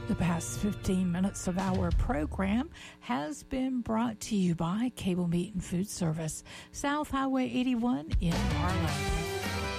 The past 15 minutes of our program has been brought to you by Cable Meat and Food Service, South Highway 81 in Harlan.